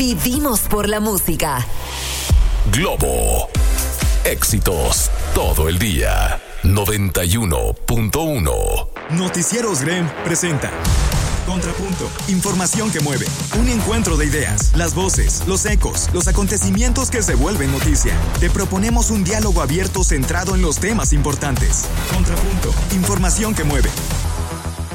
Vivimos por la música. Globo. Éxitos todo el día. 91.1. Noticieros Grem presenta Contrapunto, información que mueve, un encuentro de ideas, las voces, los ecos, los acontecimientos que se vuelven noticia. Te proponemos un diálogo abierto centrado en los temas importantes. Contrapunto, información que mueve.